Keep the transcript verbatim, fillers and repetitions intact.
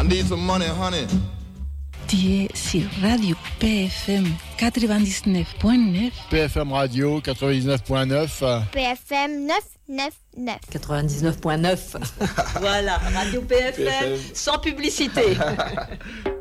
need some money, honey. Tu es sur Radio P F M quatre-vingt-dix-neuf point neuf. P F M Radio quatre-vingt-dix-neuf point neuf. P F M neuf neuf neuf. quatre-vingt-dix-neuf point neuf. Voilà, Radio P F M, P F M. sans publicité.